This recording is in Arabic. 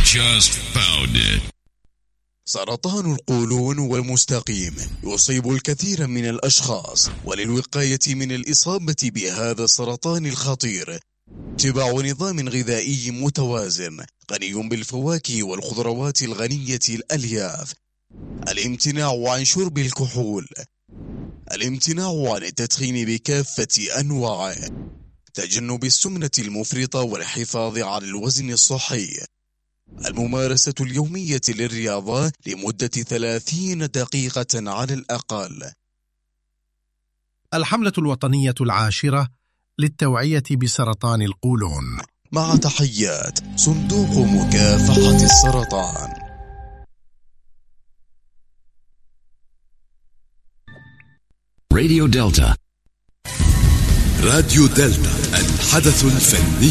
just found it. سرطان القولون والمستقيم يصيب الكثير من الأشخاص، وللوقاية من الإصابة بهذا السرطان الخطير اتباع نظام غذائي متوازن غني بالفواكه والخضروات الغنية الألياف، الامتناع عن شرب الكحول، الامتناع عن التدخين بكافة أنواعه، تجنب السمنة المفرطة والحفاظ على الوزن الصحي، الممارسة اليومية للرياضة لمدة 30 دقيقة على الأقل. الحملة الوطنية 10 للتوعية بسرطان القولون. مع تحيات صندوق مكافحة السرطان. راديو دلتا، الحدث الفني.